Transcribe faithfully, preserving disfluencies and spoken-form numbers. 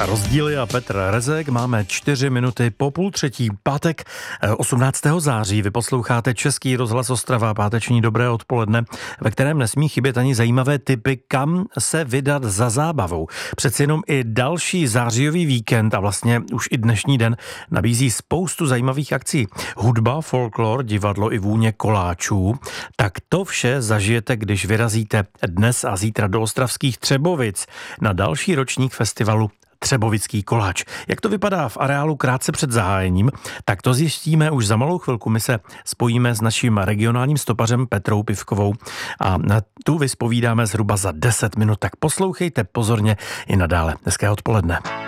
Rozdíly a Petr Rezek. Máme čtyři minuty po půl třetí, pátek osmnáctého září. Vy posloucháte Český rozhlas Ostrava, páteční dobré odpoledne, ve kterém nesmí chybět ani zajímavé tipy, kam se vydat za zábavou. Přeci jenom i další zářijový víkend a vlastně už i dnešní den nabízí spoustu zajímavých akcí. Hudba, folklor, divadlo i vůně koláčů. Tak to vše zažijete, když vyrazíte dnes a zítra do ostravských Třebovic na další ročník festivalu Třebovický koláč. Jak to vypadá v areálu krátce před zahájením, tak to zjistíme už za malou chvilku. My se spojíme s naším regionálním stopařem Petrou Pivkovou a na tu vyspovídáme zhruba za deset minut. Tak poslouchejte pozorně i nadále. Hezké odpoledne.